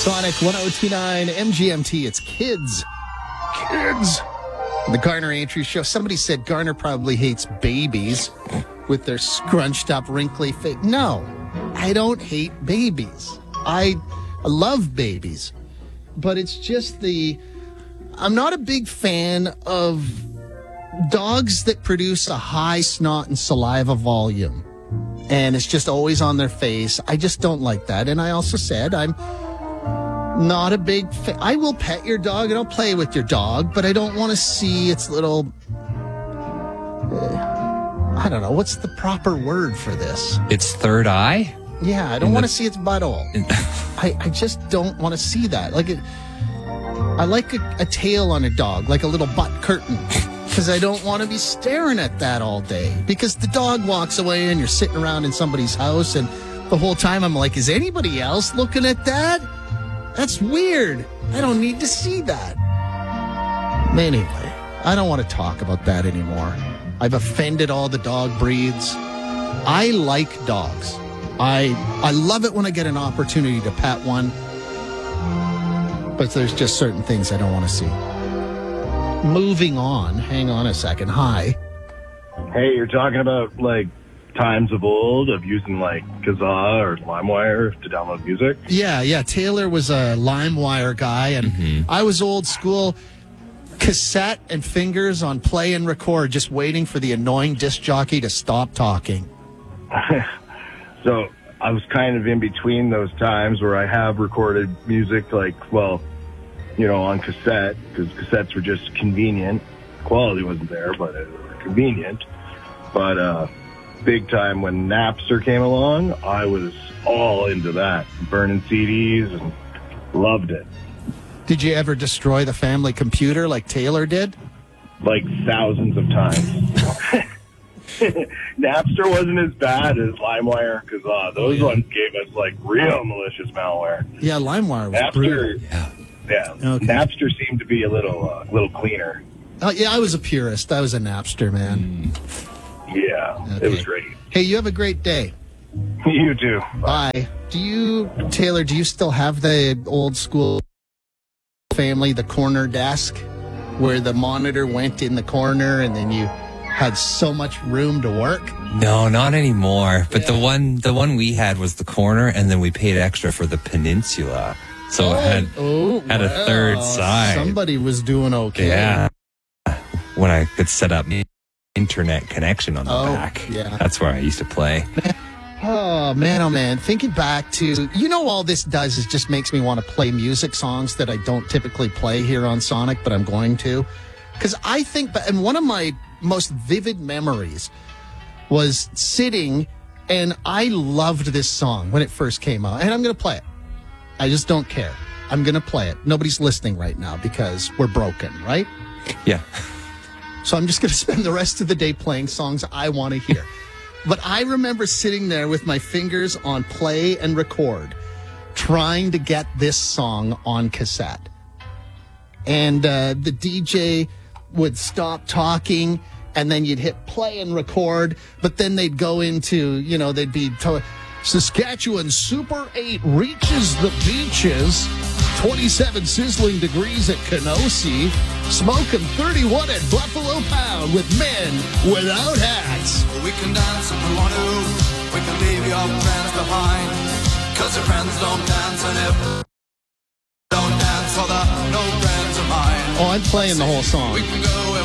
Sonic 102.9 MGMT. It's kids. Kids. The Garner Andrews Show. Somebody said Garner probably hates babies with their scrunched up, wrinkly face. No, I don't hate babies. I love babies. But it's just I'm not a big fan of dogs that produce a high snot and saliva volume. And it's just always on their face. I just don't like that. And I also said I'm not a big fan. I will pet your dog and I'll play with your dog, but I don't want to see its little... I don't know. What's the proper word for this? Its third eye? Yeah, I don't want to see its butthole. I just don't want to see that. I like a tail on a dog, like a little butt curtain. Because I don't want to be staring at that all day. Because the dog walks away and you're sitting around in somebody's house and the whole time I'm like, is anybody else looking at that? That's weird. I don't need to see that. Anyway, I don't want to talk about that anymore. I've offended all the dog breeds. I like dogs. I love it when I get an opportunity to pet one. But there's just certain things I don't want to see. Moving on. Hang on a second. Hi. Hey, you're talking about, times of old of using, Kazaa or LimeWire to download music? Yeah. Taylor was a LimeWire guy, and I was old school cassette and fingers on play and record, just waiting for the annoying disc jockey to stop talking. So I was kind of in between those times where I have recorded music, on cassette, because cassettes were just convenient. Quality wasn't there, but it was convenient. But big time when Napster came along, I was all into that, burning CDs, and loved it. Did you ever destroy the family computer like Taylor did? Thousands of times. Napster wasn't as bad as LimeWire and Kazaa. Those ones gave us real malicious malware. Yeah, LimeWire was brutal. Yeah. Okay. Napster seemed to be a little cleaner. Yeah, I was a purist. I was a Napster man. Yeah, okay. It was great. Hey, you have a great day. You too. Bye. Taylor, do you still have the old school family, the corner desk, where the monitor went in the corner and then you had so much room to work? No, not anymore. But the one we had was the corner, and then we paid extra for the peninsula. So it had a third side. Somebody was doing okay. Yeah. When I could set up internet connection on the back. Yeah. That's where I used to play. Oh, man. Thinking back to, all this does is just makes me want to play music songs that I don't typically play here on Sonic, but I'm going to. Because I think, and one of my most vivid memories was sitting, and I loved this song when it first came out. And I'm going to play it. I just don't care. I'm going to play it. Nobody's listening right now because we're broken, right? Yeah. So I'm just going to spend the rest of the day playing songs I want to hear. But I remember sitting there with my fingers on play and record, trying to get this song on cassette. And the DJ would stop talking, and then you'd hit play and record, but then they'd go into, they'd be... Saskatchewan Super 8 reaches the beaches. 27 sizzling degrees at Kenosee. Smoking 31 at Buffalo Pound with men without hats. We can dance if we want to. We can leave your friends behind. Cause your friends don't dance, and if don't dance, well, no friends of mine. Oh, I'm playing the whole song. We can go